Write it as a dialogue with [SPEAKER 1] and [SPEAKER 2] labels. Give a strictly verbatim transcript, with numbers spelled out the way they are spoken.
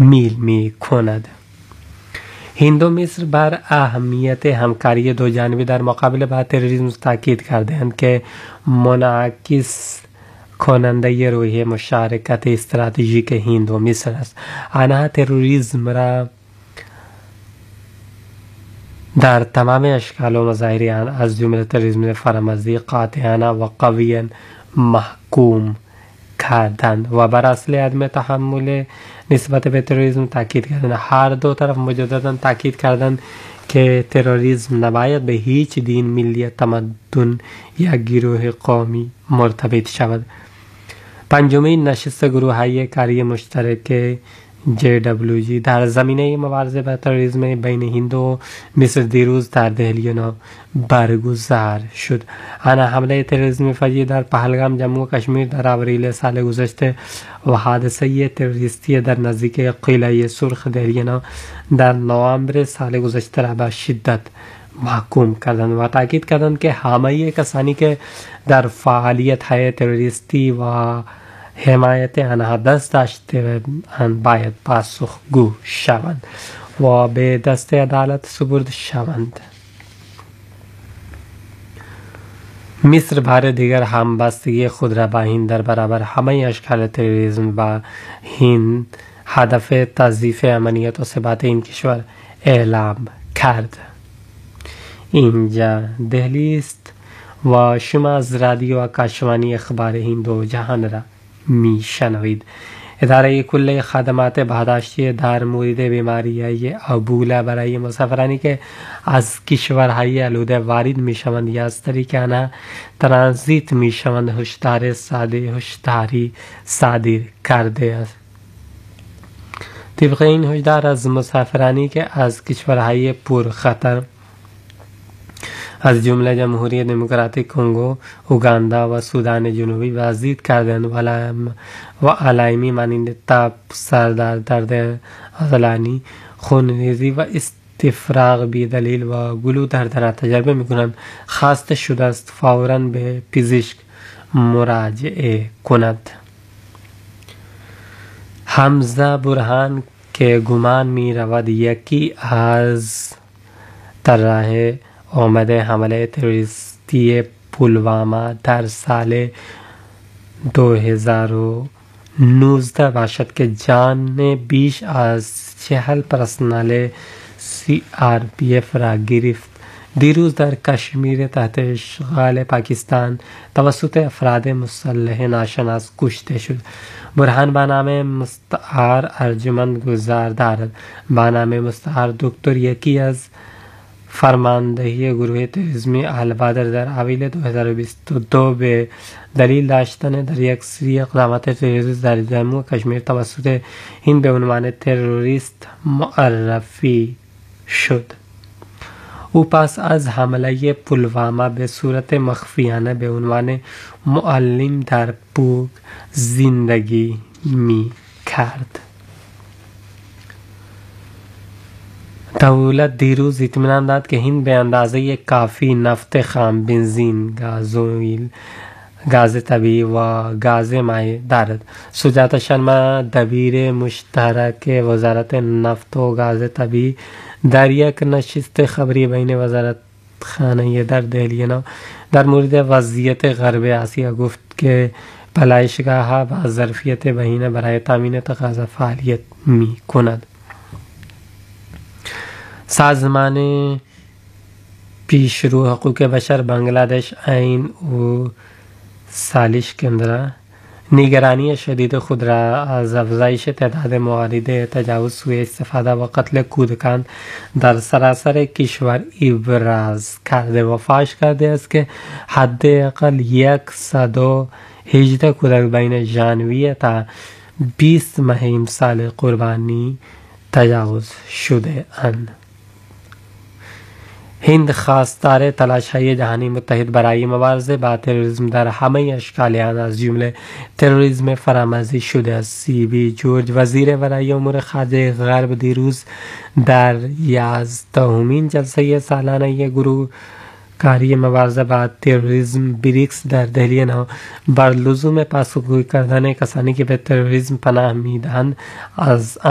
[SPEAKER 1] میل می کند. هند و مصر بر اهمیت همکاری دو جانبه در مقابله با تروریسم تاکید کردند که منعکس کننده روحیه مشارکت استراتژیک هند و مصر است. آنها تروریسم را در تمام اشکال و مظاهر آن از جمله تروریسم فرامرزی قاطعانه و قویا محکوم کردند و بر اصل عدم تحمل نسبت به تروریسم تاکید کردند. هر دو طرف مجددا تاکید کردند که تروریسم نباید به هیچ دین، ملیت، تمدن یا گروه قومی مرتبط شود. پنجمین نشست گروه‌های کاری مشترک جی دبلیو جی در زمینه مبارزه با تروریسم بین هند و مصر دیروز در دهلی نو برگزار شد. آن حمله تروریسم فجیع در پهلگام، جموں و کشمیر در آوریل سال گذشته و حادثه تروریستی در نزدیک قلعه سرخ دهلی نو در نوامبر سال گذشته را به شدت محکوم کردند و تاکید کردند که همه کسانی که در فعالیت‌های تروریستی و حمایت آنها دست داشته‌اند باید پاسخگو شوند و به دست عدالت سپرد شوند. مصر بار دیگر همبستگی خود را با هند در برابر همه اشکال تروریسم و هند هدف تضعیف امنیت و ثبات این کشور اعلام کرد. اینجا دهلی است و شما از رادیو آکاشوانی اخبار هند و جهان را می شنوید. اداره کل خدمات بهداشتی در مورد بیماری ابولا برای مسافرانی که از کشورهای آلوده وارد می شوند یا از طریق آنها ترانزیت می شوند هشدار ساده هشداری صادر کرده است. طبق این هشدار از مسافرانی که از کشورهای پرخطر از جمله جمهوری دموکراتیک کنگو، اوگاندا و سودان جنوبی بازدید کردند و علائمی مانند تب، سردرد، درد عضلانی، خونریزی و استفراغ بی دلیل و گلو دردناک تجربه می کنند، خواسته شده است فوراً به پزشک مراجعه کند. حمزه برهان که گمان می رود یکی از طراح آمده حمله تروریستی پلواما در سال دو هزار و نوزده باشد که جان بیش از چهل پرسنل سی آر پی اف را گرفت، دیروز در کشمیر تحت اشغال پاکستان توسط افراد مسلح ناشناس کشته شد. برهان به نام مستعار ارجمند گذار دارد. به نام مستعار دکتر یکی از فرماندهی گروه تروریسمی البدر در اوایل دو هزار و بیست و دو به دلیل داشتن در یک سری اقدامات تروریستی در جموں و کشمیر توسط هند به عنوان تروریست معرفی شد. او پس از حمله پلواما به صورت مخفیانه به عنوان معلم در پوک زندگی می کرد. دولت دیروز اطمینان داد که هند به اندازه کافی نفت خام، بنزین، گازوئیل، گاز طبیعی و گاز مایع دارد. سجاتا شرما دبیر مشترک وزارت نفت و گاز طبیعی در یک نشست خبری بین وزارت خانه در دهلی نو در مورد وضعیت غرب آسیا گفت که پالایشگاه با ظرفیت بهینه برای تامین تقاضا فعالیت می کند. سازمان پیشرو حقوق بشر بنگلادش عین و سالش کندرا نگرانی شدید خود را از افزایش تعداد موارد تجاوز، سوء استفاده و قتل کودکان در سراسر کشور ابراز کرده و فاش کرده است که حداقل صد و هجده کودک بین ژانویه تا بیست ماه امسال قربانی تجاوز شده اند. هند خواستار تلاش‌های جهانی متحد برای مبارزه با تروریسم در همه اشکال آن از جمله تروریسم فرامرزی شده است. سی بی جورج وزیر برای امور خارجه غرب دیروز در یازدهمین جلسه سالانه گروه کاری مبارزه با تروریسم بریکس در دهلی نو بر لزوم پاسخگویی کردن کسانی که به تروریسم پناه می‌دهند از